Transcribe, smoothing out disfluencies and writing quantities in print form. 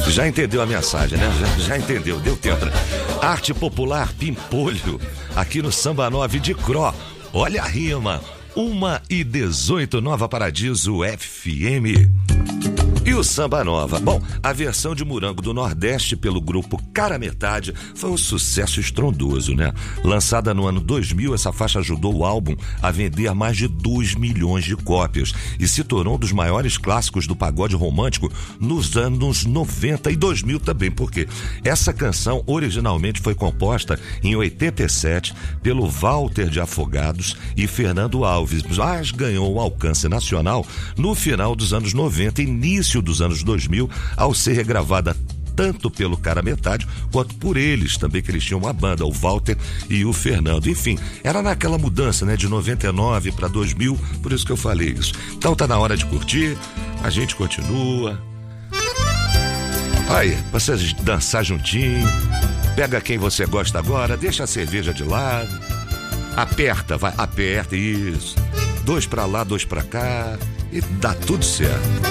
Já entendeu a mensagem, né? Já entendeu, deu tempo. Arte popular Pimpolho, aqui no Samba 9 de Cro. Olha a rima. 1h18, Nova Paradiso FM. E o Samba Nova? Bom, a versão de Morango do Nordeste pelo grupo Cara Metade foi um sucesso estrondoso, né? Lançada no ano 2000, essa faixa ajudou o álbum a vender mais de 2 milhões de cópias e se tornou um dos maiores clássicos do pagode romântico nos anos 90 e 2000 também, porque essa canção originalmente foi composta em 87 pelo Walter de Afogados e Fernando Alves, mas ganhou um alcance nacional no final dos anos 90 e início dos anos 2000, ao ser regravada tanto pelo Cara Metade quanto por eles também, que eles tinham uma banda, o Walter e o Fernando. Enfim, era naquela mudança, né, de 99 para 2000, por isso que eu falei isso. Então tá na hora de curtir, a gente continua. Aí, pra você dançar juntinho, pega quem você gosta agora, deixa a cerveja de lado, aperta, vai, aperta, isso. 2 pra lá, 2 pra cá e dá tudo certo.